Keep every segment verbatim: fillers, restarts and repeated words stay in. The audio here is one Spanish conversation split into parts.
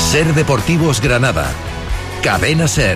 Ser Deportivos Granada. Cadena Ser.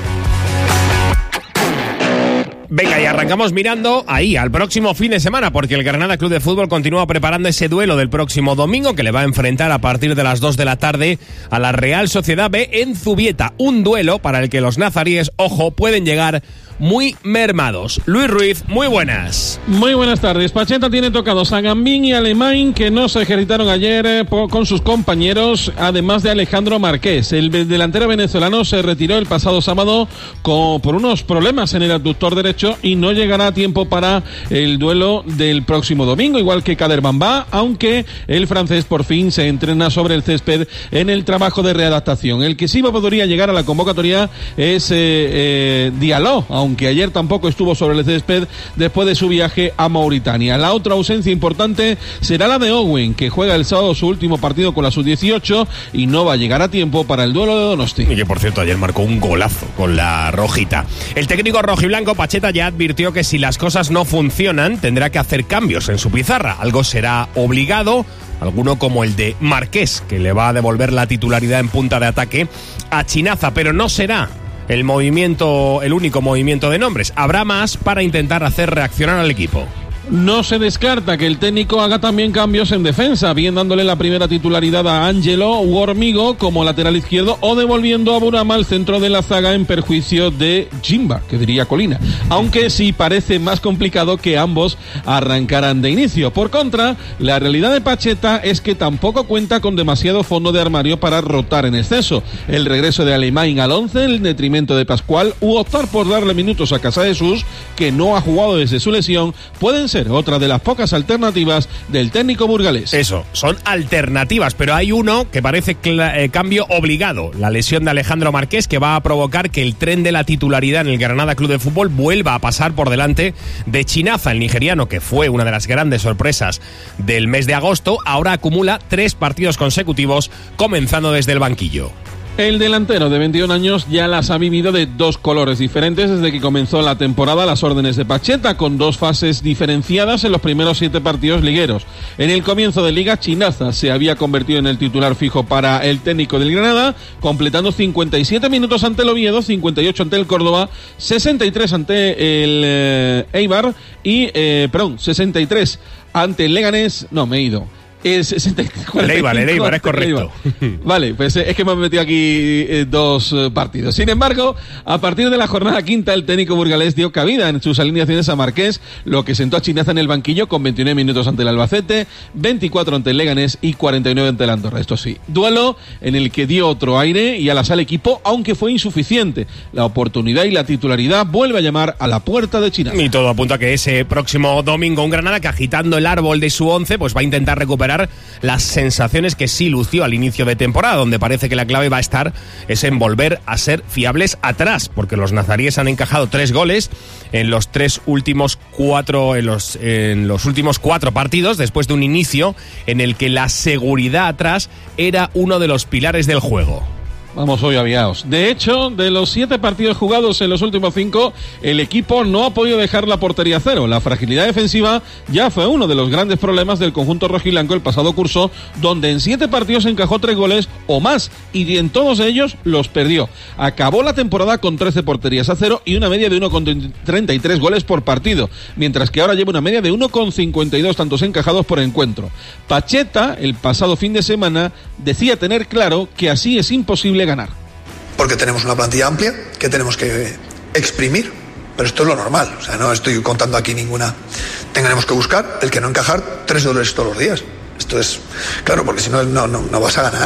Venga, y arrancamos mirando ahí al próximo fin de semana, porque el Granada Club de Fútbol continúa preparando ese duelo del próximo domingo que le va a enfrentar a partir de las dos de la tarde a la Real Sociedad B en Zubieta. Un duelo para el que los nazaríes, ojo, pueden llegar muy mermados. Luis Ruiz, muy buenas. Muy buenas tardes. Pacheta tiene tocados a Gambín y Alemán, que no se ejercitaron ayer eh, por, con sus compañeros, además de Alejandro Marqués. El delantero venezolano se retiró el pasado sábado con, por unos problemas en el abductor derecho y no llegará a tiempo para el duelo del próximo domingo, igual que Kader Bamba, aunque el francés por fin se entrena sobre el césped en el trabajo de readaptación. El que sí podría llegar a la convocatoria es eh, eh, Diallo, aunque ayer tampoco estuvo sobre el césped después de su viaje a Mauritania. La otra ausencia importante será la de Owen, que juega el sábado su último partido con la sub dieciocho y no va a llegar a tiempo para el duelo de Donosti. Y que, por cierto, ayer marcó un golazo con la rojita. El técnico rojiblanco, Pacheta, ya advirtió que si las cosas no funcionan, tendrá que hacer cambios en su pizarra. Algo será obligado, alguno como el de Marqués, que le va a devolver la titularidad en punta de ataque a Chinaza, pero no será el movimiento, el único movimiento de nombres. Habrá más para intentar hacer reaccionar al equipo. No se descarta que el técnico haga también cambios en defensa, bien dándole la primera titularidad a Ángelo u Hormigo como lateral izquierdo o devolviendo a Burama al centro de la zaga en perjuicio de Jimba, que diría Colina, aunque sí parece más complicado que ambos arrancaran de inicio. Por contra, la realidad de Pacheta es que tampoco cuenta con demasiado fondo de armario para rotar en exceso. El regreso de Alemán al once en detrimento de Pascual u optar por darle minutos a Casadesus, que no ha jugado desde su lesión, pueden ser otra de las pocas alternativas del técnico burgalés. Eso, son alternativas, pero hay uno que parece cl- eh, cambio obligado. La lesión de Alejandro Marqués, que va a provocar que el tren de la titularidad en el Granada Club de Fútbol vuelva a pasar por delante de Chinaza, el nigeriano, que fue una de las grandes sorpresas del mes de agosto. Ahora acumula tres partidos consecutivos, comenzando desde el banquillo. El delantero de veintiún años ya las ha vivido de dos colores diferentes desde que comenzó la temporada a las órdenes de Pacheta, con dos fases diferenciadas en los primeros siete partidos ligueros. En el comienzo de Liga, Chinaza se había convertido en el titular fijo para el técnico del Granada, completando cincuenta y siete minutos ante el Oviedo, cincuenta y ocho ante el Córdoba, sesenta y tres ante el eh, Eibar y, eh, perdón, sesenta y tres ante el Leganés. No, me he ido. El sesenta y tres, el Eibar, el Eibar, es correcto. Vale, pues es que me han metido aquí eh, dos eh, partidos. Sin embargo, a partir de la jornada quinta, el técnico burgalés dio cabida en sus alineaciones a Marqués, lo que sentó a Chinaza en el banquillo con veintinueve minutos ante el Albacete, veinticuatro ante el Leganés y cuarenta y nueve ante el Andorra. Esto sí, duelo en el que dio otro aire y alas al equipo, aunque fue insuficiente. La oportunidad y la titularidad vuelve a llamar a la puerta de Chinaza. Y todo apunta a que ese próximo domingo un Granada que, agitando el árbol de su once, pues va a intentar recuperar las sensaciones que sí lució al inicio de temporada, donde parece que la clave va a estar es en volver a ser fiables atrás, porque los nazaríes han encajado tres goles en los tres últimos cuatro en los en los últimos cuatro partidos, después de un inicio en el que la seguridad atrás era uno de los pilares del juego. Vamos hoy aviados. De hecho, de los siete partidos jugados en los últimos cinco, el equipo no ha podido dejar la portería a cero. La fragilidad defensiva ya fue uno de los grandes problemas del conjunto rojiblanco el pasado curso, donde en siete partidos encajó tres goles o más, y en todos ellos los perdió. Acabó la temporada con trece porterías a cero y una media de uno coma treinta y tres goles por partido, mientras que ahora lleva una media de uno coma cincuenta y dos tantos encajados por encuentro. Pacheta, el pasado fin de semana, decía tener claro que así es imposible ganar. Porque tenemos una plantilla amplia que tenemos que exprimir, pero esto es lo normal, o sea, no estoy contando aquí ninguna. Tendremos que buscar el que no encajar tres goles todos los días. Esto es claro, porque si no, no, no, no vas a ganar.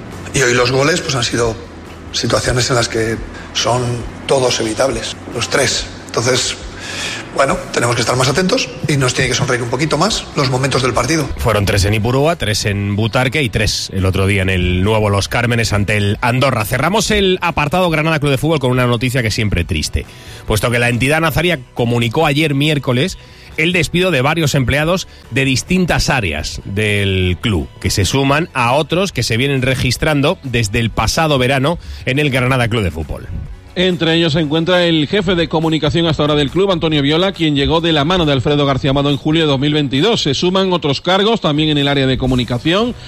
Y hoy los goles pues han sido situaciones en las que son todos evitables, los tres. Entonces, bueno, tenemos que estar más atentos y nos tiene que sonreír un poquito más los momentos del partido. Fueron tres en Ipurúa, tres en Butarque y tres el otro día en el nuevo Los Cármenes ante el Andorra. Cerramos el apartado Granada Club de Fútbol con una noticia que siempre triste, puesto que la entidad nazaria comunicó ayer miércoles el despido de varios empleados de distintas áreas del club, que se suman a otros que se vienen registrando desde el pasado verano en el Granada Club de Fútbol. Entre ellos se encuentra el jefe de comunicación hasta ahora del club, Antonio Viola, quien llegó de la mano de Alfredo García Amado en julio de dos mil veintidós. Se suman otros cargos también en el área de comunicación,